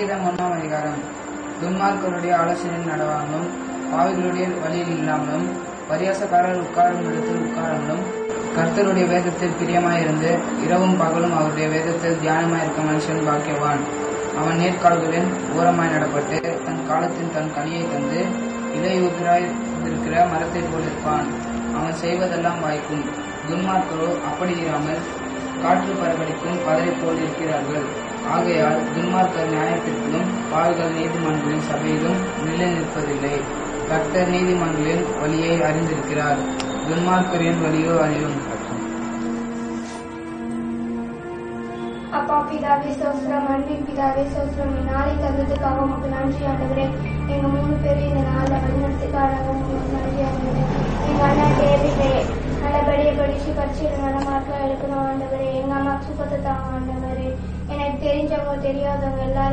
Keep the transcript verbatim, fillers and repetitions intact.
சங்கீதம் ஒன்றாம் அதிகாரம். துன்மார்க்கருடைய ஆலோசனையில் நடவாமலும் பாவிகளுடைய வழியில் இல்லாமலும் பரியாசக்காரர் உட்காரும் இடத்தில் உட்காராமலும் கர்த்தருடைய வேதத்தில் பிரியமாயிருந்து இரவும் பகலும் அவருடைய வேதத்தில் தியானமாயிருக்க மனுஷன் பாக்கியவான். அவன் நேர்கால்களின் ஓரமாய் நடப்பட்டு தன் காலத்தின் தன் கனியை தந்து இலையுதிராய் இருக்கிற மரத்தை போல் இருப்பான். அவன் செய்வதெல்லாம் வாய்க்கும். துன்மார்க்கரோ அப்படி இராமல் காற்று பரவடிக்கும் பதரை போல் இருக்கிறார்கள். ஆகையால் துன்மார்க்கர் நியாயத்திற்கும் பாவிகள் நீதிமன்றங்களின் சபையிலும் நிலை நிற்பதில்லை. கர்த்தர் நீதிமன்றங்களின் வழியை அறிந்திருக்கிறார், துன்மார்க்கரின் வழியோ அறியும். அப்பா பிதாவே சோஸ்திரம், அன்பின் பிதாவே சோஸ்திரம். நாளை தந்ததுக்காக உங்களுக்கு நன்றி ஆண்டவரே. எங்க மூணு பேரும் இந்த நாளில் வழிநடத்துக்காக உங்களுக்கு நன்றி ஆண்டவரே. எங்க அண்ணன் டேவிடே நல்லபடியே படிச்சு பரிசையில் நல்ல மார்க்கெல்லாம் எடுக்கணும் ஆண்டவரே. எங்க அம்மா சுகத்தை தாங்க ஆண்டவரே. எனக்கு தெரிஞ்சவங்க தெரியாதவங்க எல்லாரும்